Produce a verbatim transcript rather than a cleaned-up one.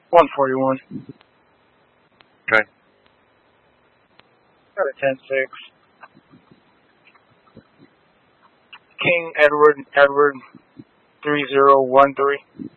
one forty-one. Okay. Got a ten six. King Edward, Edward, three zero one three.